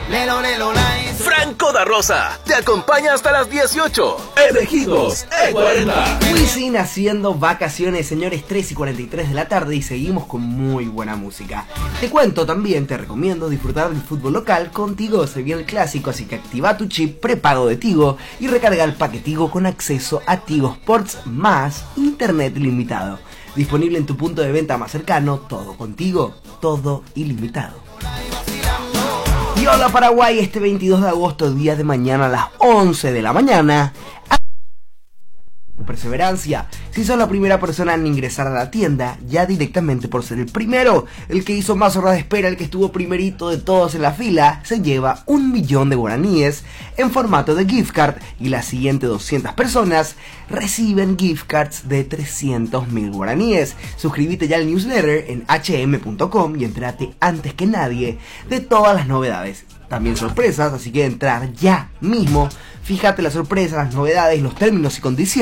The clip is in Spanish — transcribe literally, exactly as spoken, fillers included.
Lelo, lelo, nice. Franco da Rosa te acompaña hasta las dieciocho. Elegidos E cuarenta. Wisin haciendo vacaciones, señores, tres y cuarenta y tres de la tarde y seguimos con muy buena música. Te cuento también, te recomiendo disfrutar del fútbol local. Contigo se viene el clásico, así que activa tu chip prepago de Tigo y recarga el paquete Tigo con acceso a Tigo Sports más internet ilimitado. Disponible en tu punto de venta más cercano, todo contigo, todo ilimitado. Y hola Paraguay, este veintidós de agosto, día de mañana a las once de la mañana. Perseverancia. Si sos la primera persona en ingresar a la tienda, ya directamente por ser el primero, el que hizo más horas de espera, el que estuvo primerito de todos en la fila, se lleva un millón de guaraníes en formato de gift card y las siguientes doscientas personas reciben gift cards de trescientos mil guaraníes. Suscríbete ya al newsletter en h m punto com y entrate antes que nadie de todas las novedades. También sorpresas, así que entrar ya mismo. Fíjate las sorpresas, las novedades, los términos y condiciones